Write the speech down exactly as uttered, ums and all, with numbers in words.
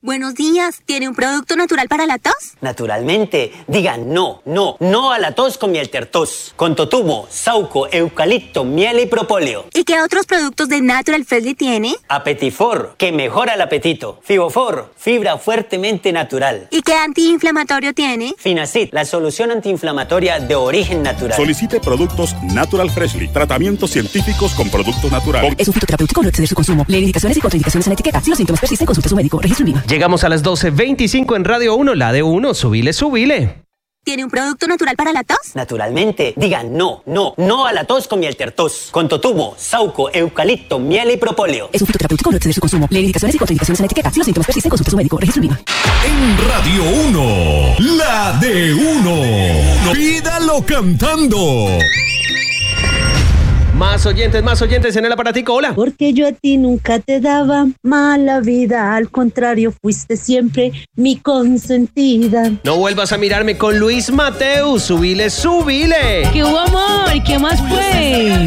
Buenos días, ¿tiene un producto natural para la tos? Naturalmente, digan no, no, no a la tos con miel tertos, con totumo, sauco, eucalipto, miel y propóleo. ¿Y qué otros productos de Natural Freshly tiene? Apetifor, que mejora el apetito. Fibofor, fibra fuertemente natural. ¿Y qué antiinflamatorio tiene? Finacid, la solución antiinflamatoria de origen natural. Solicite productos Natural Freshly, tratamientos científicos con productos naturales. Es un fitoterapéutico, no exceder su consumo. Lee indicaciones y contraindicaciones en la etiqueta. Si los síntomas persisten, consulte a su médico. Registro INVIMA. Llegamos a las doce veinticinco en Radio uno, la de uno, subile, subile. ¿Tiene un producto natural para la tos? Naturalmente, digan no, no, no a la tos con miel tertos, con totumo, sauco, eucalipto, miel y propóleo. Es un fitoterapéutico, no exceder su consumo. Lee indicaciones y contraindicaciones en la etiqueta. Si los síntomas persisten, consulte a su médico. Registro INVIMA. En Radio uno, la de uno. Pídalo cantando. Más oyentes, más oyentes en el aparatico, hola. Porque yo a ti nunca te daba mala vida, al contrario, fuiste siempre mi consentida. No vuelvas a mirarme con Luis Mateus, subile, subile. ¿Qué hubo, amor? ¿Qué más fue?